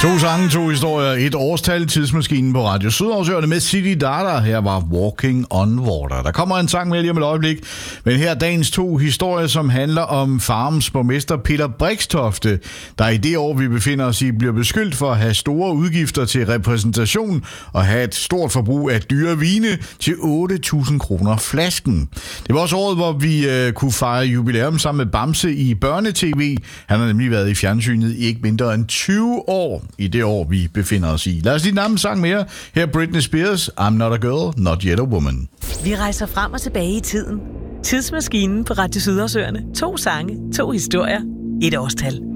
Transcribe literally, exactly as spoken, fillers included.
To sange, to historier, et årstal, tidsmaskinen på Radio Sydhavsøerne med City Data. Her var Walking on Water. Der kommer en sang med lige om et øjeblik, men her er dagens to historier, som handler om Farms borgmester Peter Brixtofte, der i det år, vi befinder os i, bliver beskyldt for at have store udgifter til repræsentation og have et stort forbrug af dyre vine til otte tusind kroner flasken. Det var også året, hvor vi øh, kunne fejre jubilæum sammen med Bamse i børnetv. Han har nemlig været i fjernsynet i ikke mindre end tyve år. I det år, vi befinder os i. Lad os lige navne en sang mere. Her er Britney Spears, I'm Not a Girl, Not Yet a Woman. Vi rejser frem og tilbage i tiden. Tidsmaskinen på Radio Sydhavsøerne. To sange, to historier, et årstal.